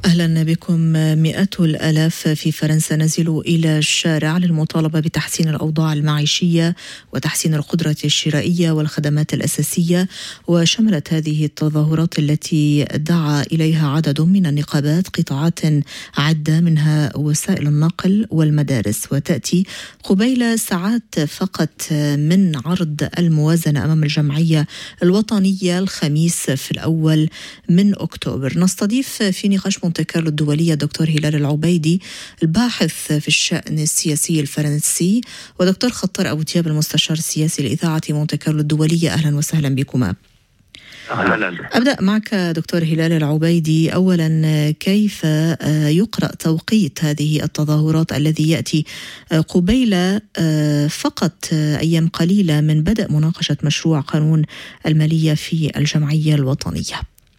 أهلا بكم. مئات الآلاف في فرنسا نزلوا إلى الشارع للمطالبة بتحسين الأوضاع المعيشية وتحسين القدرة الشرائية والخدمات الأساسية. وشملت هذه التظاهرات التي دعا إليها عدد من النقابات قطاعات عدة منها وسائل النقل والمدارس، وتأتي قبيل ساعات فقط من عرض الموازنة أمام الجمعية الوطنية الخميس في الأول من أكتوبر. نستضيف في نقاش مونتي كارلو الدولية دكتور هلال العبيدي الباحث في الشأن السياسي الفرنسي، ودكتور خطر أبو تياب المستشار السياسي لإذاعة مونتي كارلو الدولية. أهلا وسهلا بكما. أهلا. أبدأ معك دكتور هلال العبيدي. أولا، كيف يقرأ توقيت هذه التظاهرات الذي يأتي قبيل فقط أيام قليلة من بدء مناقشة مشروع قانون المالية في الجمعية الوطنية؟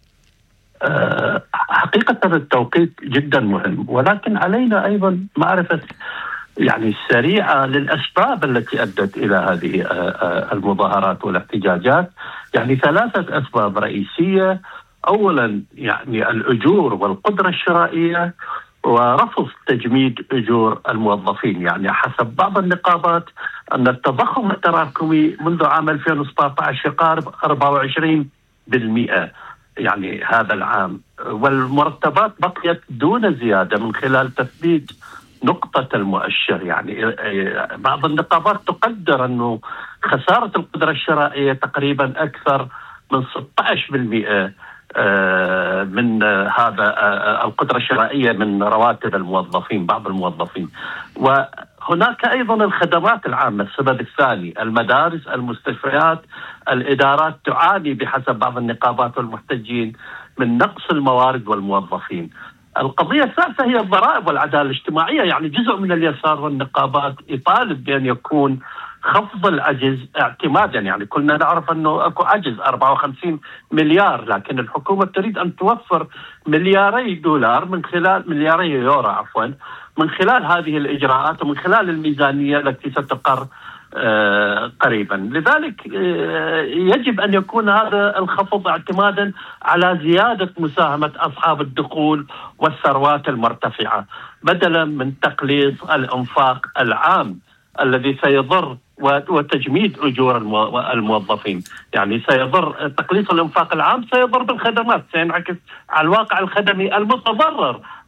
حقيقة التوقيت جدا مهم، ولكن علينا أيضا معرفة السريعة للأسباب التي أدت إلى هذه المظاهرات والاحتجاجات. 3 أسباب رئيسية. أولا الأجور والقدرة الشرائية ورفض تجميد أجور الموظفين. حسب بعض النقابات أن التضخم التراكمي منذ عام 2017 يقارب 24% هذا العام، والمرتبات بقيت دون زيادة من خلال تثبيت نقطة المؤشر. بعض النقابات تقدر أنه خسارة القدرة الشرائية تقريبا أكثر من 16% من هذا القدرة الشرائية من رواتب الموظفين، بعض الموظفين. وهناك أيضا الخدمات العامة. السبب الثاني المدارس، المستشفيات، الإدارات تعاني بحسب بعض النقابات والمحتجين من نقص الموارد والموظفين. القضية الثالثة هي الضرائب والعدالة الاجتماعية. جزء من اليسار والنقابات يطالب بأن يكون خفض العجز اعتمادا. كلنا نعرف أنه أكو عجز 54 مليار، لكن الحكومة تريد أن توفر $2 ملياري يورو من خلال هذه الإجراءات ومن خلال الميزانية التي ستقر قريبا. لذلك يجب أن يكون هذا الخفض اعتمادا على زيادة مساهمة أصحاب الدخول والثروات المرتفعة، بدلا من تقليص الإنفاق العام الذي سيضر وتجميد أجور الموظفين. سيضر تقليص الإنفاق العام، سيضر بالخدمات، سينعكس على الواقع الخدمي المتضرر